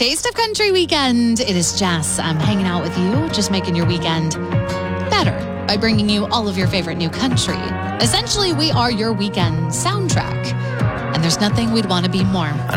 Taste of Country Weekend. It is Jess. I'm hanging out with you, just making your weekend better by bringing you all of your favorite new country. Essentially, we are your weekend soundtrack, and there's nothing we'd want to be more.